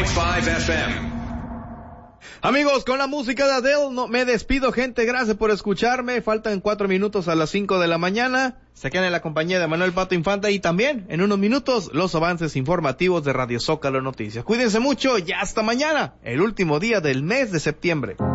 102.5 FM. Amigos, con la música de Adele me despido, gente. Gracias por escucharme. Faltan 4 minutos a las 5 de la mañana. Se quedan en la compañía de Manuel Pato Infanta y también, en unos minutos, los avances informativos de Radio Zócalo Noticias. Cuídense mucho y hasta mañana, el último día del mes de septiembre.